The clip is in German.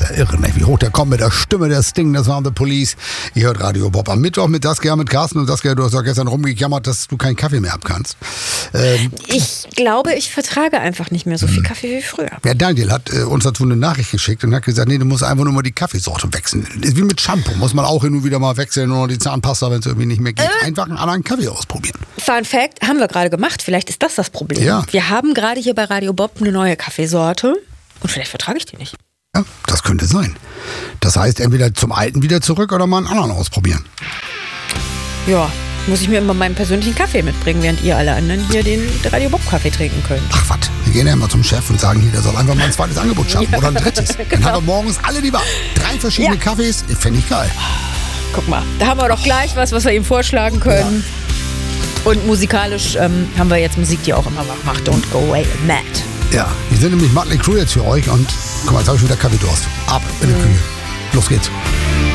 ja irre, ne? Wie hoch der kommt mit der Stimme, der Sting, das waren The Police. Ihr hört Radio Bob am Mittwoch mit Saskia, mit Carsten. Und Saskia, du hast doch gestern rumgejammert, dass du keinen Kaffee mehr abkannst. Ich glaube, ich vertrage einfach nicht mehr so viel Kaffee wie früher. Ja, Daniel hat uns dazu eine Nachricht geschickt und hat gesagt, nee, du musst einfach nur mal die Kaffeesorte wechseln. Ist wie mit Shampoo, muss man auch hin und wieder mal wechseln oder die Zahnpasta, wenn es irgendwie nicht mehr geht. Einfach einen anderen Kaffee ausprobieren. Fun Fact, haben wir gerade gemacht. Vielleicht ist das Problem. Ja. Wir haben gerade hier bei Radio Bob eine neue Kaffeesorte und vielleicht vertrage ich die nicht. Ja, das könnte sein. Das heißt, entweder zum Alten wieder zurück oder mal einen anderen ausprobieren. Ja, muss ich mir immer meinen persönlichen Kaffee mitbringen, während ihr alle anderen hier den Radio Bob Kaffee trinken könnt. Ach was, wir gehen ja immer zum Chef und sagen hier, der soll einfach mal ein zweites Angebot schaffen oder ein drittes. Dann haben wir morgens alle die Wahl. 3 verschiedene Kaffees, fände ich geil. Guck mal, da haben wir doch gleich was wir ihm vorschlagen können. Ja. Und musikalisch haben wir jetzt Musik, die auch immer wach macht. Don't go away, Matt. Ja, wir sind nämlich Mötley Crüe jetzt für euch und guck mal, jetzt habe ich wieder Kaffeedurst. Ab in die Küche. Los geht's.